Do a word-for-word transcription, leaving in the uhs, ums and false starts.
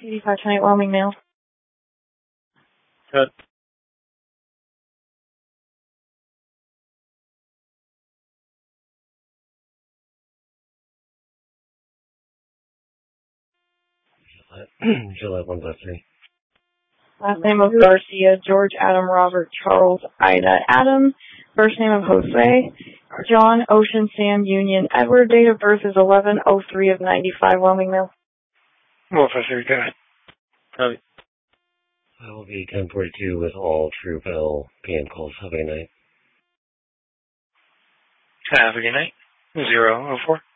eighty-five twenty-eight Wyoming Mail. Good. Gillette one five three. Last name of Garcia, George Adam Robert Charles Ida Adam. First name of Jose, John Ocean Sam Union Edward. Date of birth is eleven oh three of ninety-five Wyoming Mail. one five three, go ahead. Copy. I will be ten forty-two with all True Bell P M calls. Have a good night. Have a good night. Zero oh four.